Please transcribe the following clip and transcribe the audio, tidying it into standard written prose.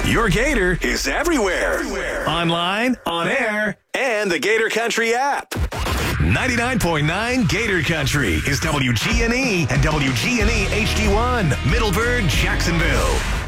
Your Gator is everywhere. Online, on air, and the Gator Country app. 99.9 Gator Country is WGNE and WGNE HD1, Middleburg, Jacksonville.